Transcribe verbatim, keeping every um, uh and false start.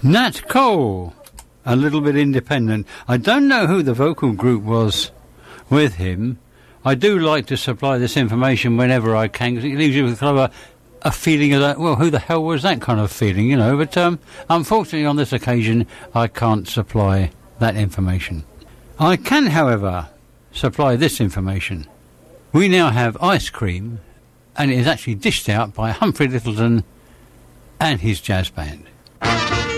Nat Cole, a little bit independent. I don't know who the vocal group was with him. I do like to supply this information whenever I can, because it leaves you with kind of a, a feeling of that, well, who the hell was that kind of feeling, you know. But um, unfortunately on this occasion, I can't supply that information. I can, however, supply this information. We now have Ice Cream, and it is actually dished out by Humphrey Lyttelton and his jazz band.